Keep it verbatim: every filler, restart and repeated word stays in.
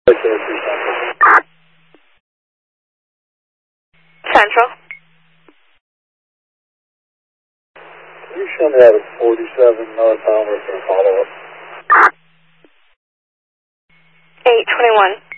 Central. Can you show me that at forty-seven North Elmer for a follow-up? eight twenty-one.